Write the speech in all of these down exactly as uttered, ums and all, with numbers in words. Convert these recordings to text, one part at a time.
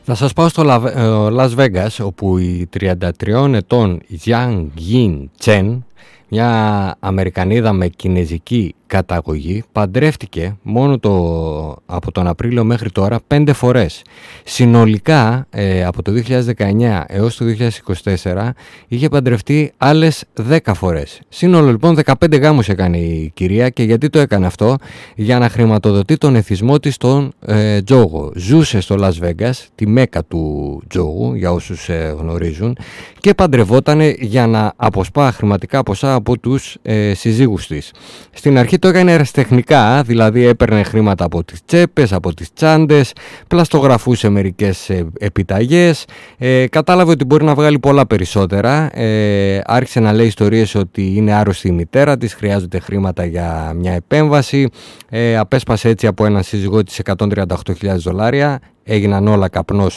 Θα σας πάω στο Las Vegas, όπου η τριάντα τριών ετών Jiang Yin Chen, μια Αμερικανίδα με κινεζική καταγωγή, παντρεύτηκε μόνο το, από τον Απρίλιο μέχρι τώρα πέντε φορές. Συνολικά ε, από το δύο χιλιάδες δεκαεννιά έως το δύο χιλιάδες είκοσι τέσσερα είχε παντρευτεί άλλες δέκα φορές. Σύνολο λοιπόν δεκαπέντε γάμους έκανε η κυρία. Και γιατί το έκανε αυτό? Για να χρηματοδοτεί τον εθισμό της στον ε, τζόγο. Ζούσε στο Las Vegas, τη μέκα του τζόγου, για όσους ε, γνωρίζουν, και παντρευότανε για να αποσπά χρηματικά ποσά από τους ε, συζύγους της. Στην αρχή το έκανε ερασιτεχνικά, δηλαδή έπαιρνε χρήματα από τις τσέπες, από τις τσάντες, πλαστογραφούσε μερικές ε, επιταγές, ε, κατάλαβε ότι μπορεί να βγάλει πολλά περισσότερα, ε, άρχισε να λέει ιστορίες ότι είναι άρρωστη η μητέρα της, χρειάζονται χρήματα για μια επέμβαση, ε, απέσπασε έτσι από έναν σύζυγό της εκατόν τριάντα οκτώ χιλιάδες δολάρια, έγιναν όλα καπνός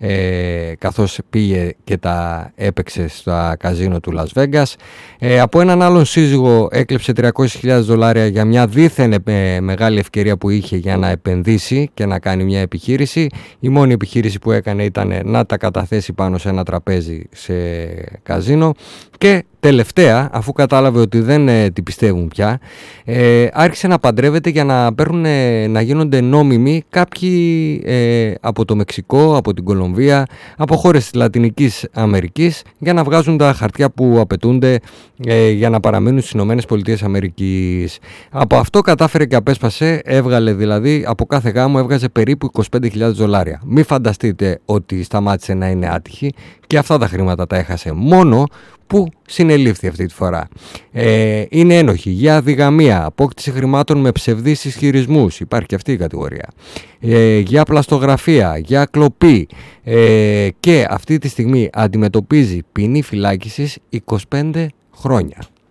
ε, καθώς πήγε και τα έπαιξε στα καζίνο του Las Vegas. Ε, από έναν άλλον σύζυγο έκλεψε τριακόσιες χιλιάδες δολάρια για μια δίθεν ε, μεγάλη ευκαιρία που είχε για να επενδύσει και να κάνει μια επιχείρηση. Η μόνη επιχείρηση που έκανε ήταν να τα καταθέσει πάνω σε ένα τραπέζι σε καζίνο. Και τελευταία, αφού κατάλαβε ότι δεν ε, την πιστεύουν πια, ε, άρχισε να παντρεύεται για να, παίρνουν, ε, να γίνονται νόμιμοι κάποιοι ε, από το Μεξικό, από την Κολομβία, από χώρες της Λατινικής Αμερικής, για να βγάζουν τα χαρτιά που απαιτούνται ε, για να παραμείνουν στις Ηνωμένες Πολιτείες Αμερικής. Από αυτό κατάφερε και απέσπασε, έβγαλε δηλαδή, από κάθε γάμο έβγαζε περίπου είκοσι πέντε χιλιάδες δολάρια. Μην φανταστείτε ότι σταμάτησε να είναι άτυχη και αυτά τα χρήματα τα έχασε μόνο που συνελήφθη αυτή τη φορά. Ε, είναι ένοχη για αδιγαμία, απόκτηση χρημάτων με ψευδείς ισχυρισμούς, υπάρχει και αυτή η κατηγορία, ε, για πλαστογραφία, για κλοπή, ε, και αυτή τη στιγμή αντιμετωπίζει ποινή φυλάκισης είκοσι πέντε χρόνια.